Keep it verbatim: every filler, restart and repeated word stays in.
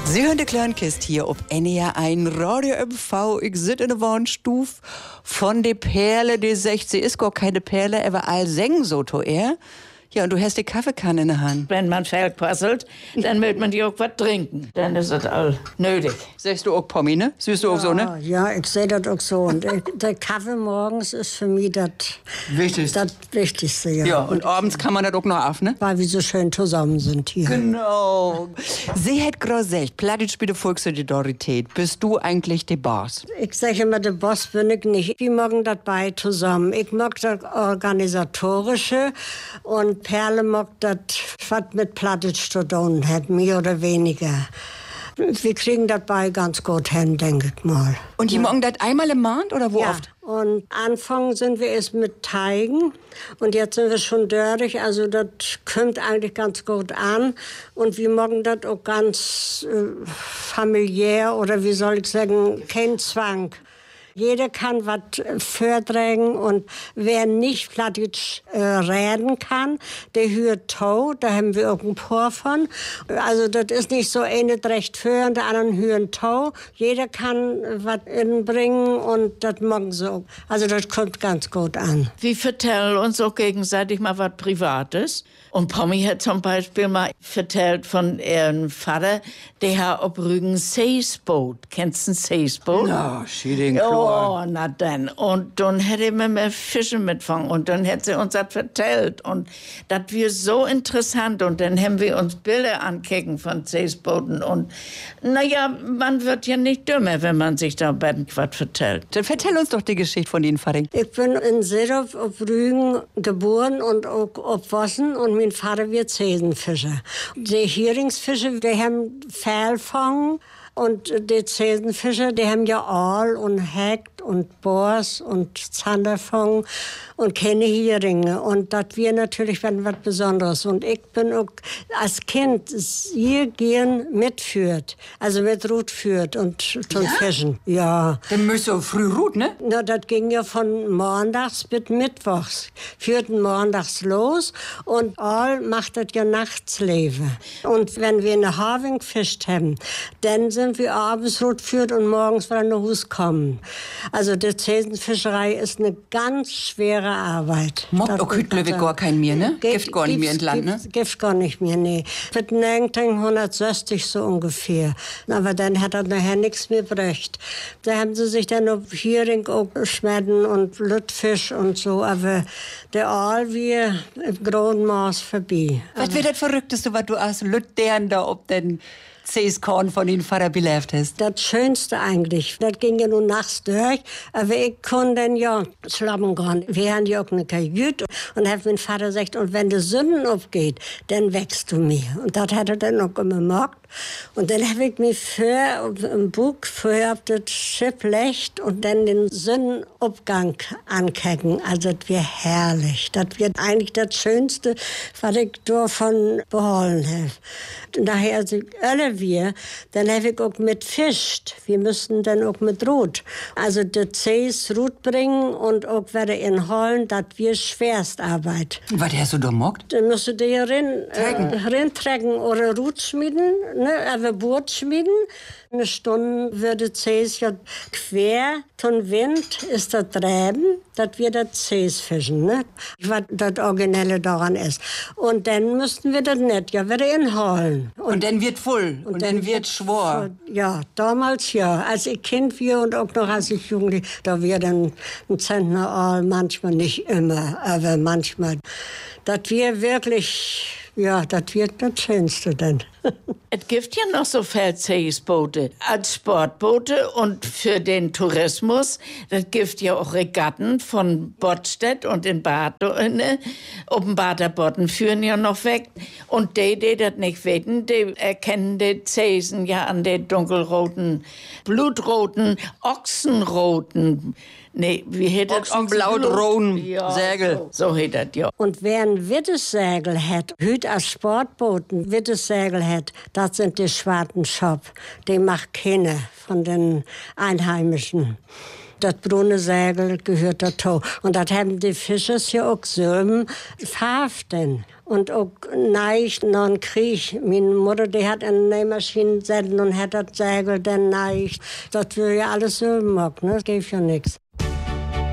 Sie hören die Kleinkist hier auf N E R eins Radio M V. Ich sitze in der Wohnstuf von der Perle, die sagt, sie ist gar keine Perle, aber all singen so to er. Ja, und du hast die Kaffeekanne in der Hand. Wenn man Fell quasselt, dann möchte man die auch was trinken. Dann ist das all nötig. Sagst du auch Pommi, ne? Siehst du ja, auch so, ne? Ja, ich sehe das auch so. Und ich, der Kaffee morgens ist für mich das Wichtigste. Das Wichtigste, ja. Ja, und, und abends kann man das auch noch auf, ne? Weil wir so schön zusammen sind hier. Genau. Sie hat gerade gesagt, Plattdeutsch bitte Volkssolidarität. Bist du eigentlich der Boss? Ich sage immer, der Boss bin ich nicht. Wir mögen das beide zusammen. Ich mag das Organisatorische und Perle mag das, was mit Plattdeutsch zu tun hat, mehr oder weniger. Wir kriegen das beide ganz gut hin, denke ich mal. Und die ja. morgen das einmal im Monat oder wo ja. oft? Und anfangen sind wir erst mit Teigen und jetzt sind wir schon durch, also das kommt eigentlich ganz gut an und wir machen das auch ganz äh, familiär oder wie soll ich sagen, kein Zwang. Jeder kann was vortragen und wer nicht Plattdeutsch äh, reden kann, der hört Tau, da haben wir auch ein paar von. Also das ist nicht so, eine recht für und der anderen hören Tau. Jeder kann was inbringen und das machen sie auch. Also das kommt ganz gut an. Wir vertellen uns auch gegenseitig mal was Privates. Und Pommi hat zum Beispiel mal erzählt von ihrem Vater, der hat auf Rügen Seesboot. Kennst du ein Seesboot? Ja, schieding Oh, na dann. Und dann hätte er mir Fische mitfangen und dann hat sie uns das erzählt. Und das war so interessant. Und dann haben wir uns Bilder angucken von Seesbooten. Und naja, man wird ja nicht dümmer, wenn man sich da bei was erzählt. Dann erzähl uns doch die Geschichte von den Vater. Ich bin in Seedorf auf Rügen geboren und auch aufgewachsen und mein Vater wird Zesenfischer. Die Heringsfische, die haben Pfeilfang. Und die Zesenfischer, die haben ja Aal und Hecht und Bors und Zanderfang und keine Heringe. Und das wir natürlich was Besonderes. Und ich bin auch als Kind hier gehen mitführt. Also mit Rut führt und zum ja? Fischen. Ja. Dann müsst ihr früh Rut, ne? Na, das ging ja von montags bis mittwochs. Führten montags los und Aal macht das ja nachts leben. Und wenn wir eine Having gefischt haben, dann sind wir abends rot führt und morgens wieder nach Hause kommen. Also die Zesenfischerei ist eine ganz schwere Arbeit. Mobbt auch Hütle wie gar kein mehr, ne? Ge- Gift gar nicht mehr in Land, ne? Gift, Gift gar nicht mehr, nee. Mit neunzehnhundertsechzig so ungefähr. Aber dann hat er nachher nichts mehr gebracht. Da haben sie sich dann auf Hering auch schmetten und Lüttfisch und so. Aber der Aal wir im großen Maß vorbei. Was wäre das Verrückteste, was du als Lüttern da ob den Zeeskorn von den Vater belebt hast? Das Schönste eigentlich. Das ging ja nur nachts durch. Aber ich konnte dann ja schlafen gehen. Wir haben ja auch eine Kajüte. Und hat mein Vater gesagt, und wenn die Sünden aufgeht, dann wächst du mir. Und das hat er dann auch immer gemacht. Und dann habe ich mir für im Buch für das Schiff legt und dann den Sonnenaufgang angucken. Also das wäre herrlich. Das wird eigentlich das Schönste, was ich davon behalten habe. Und daher, als ich alle wir, dann habe ich auch mit Fischt. Wir müssten dann auch mit Rot. Also die Zees Rot bringen und auch wieder in Hollen, das wird Schwerstarbeit. Was hast du da mockt? Dann musst du dir rein, äh, reinträgen oder Rot schmieden, ne, aber Boot schmieden. Eine Stunde würde Zees ja quer zum Wind ist das Treiben, das wir das Zees fischen, ne? Was das Originelle daran ist. Und dann müssten wir das nicht ja wieder inholen. Und, und dann wird voll und, und dann wird schwor. Ja, damals ja. Als ich Kind war und auch noch als ich Jugendlich, da wir dann ein Zentner Aal, manchmal nicht immer, aber manchmal. Das wir wirklich, ja, das wird das Schönste dann. Es gibt ja noch so viele Seesboote als Sportboote und für den Tourismus. Es gibt ja auch Regatten von Bodstedt und in Badene. Auf dem Baderbodden führen ja noch weg. Und die, die das nicht wissen, die erkennen die Zesen ja an den dunkelroten, blutroten, ochsenroten. Nee, wie hätt das? Ochsenblaut-roten ja, Sägel. So, so hätt das, ja. Und wer ein Wittessägel hat, hüt als Sportboot ein Wittessägel hat, das sind die schwarzen Schop. Die macht keine von den Einheimischen. Das braune Segel gehört dazu. Und das haben die Fischer ja auch selben verhaften. Und auch neigt noch ein Krieg. Meine Mutter, die hat eine Nähmaschine gesetzt und hat das Segel dann neigt. Das will ja alles selben machen, ne? Das gibt ja nichts.